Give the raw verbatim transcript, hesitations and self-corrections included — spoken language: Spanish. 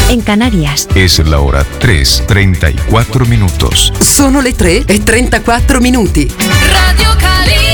en Canarias. Es la hora tres, treinta y cuatro minutos. Sono le tre e trentaquattro minuti. Radio Cali.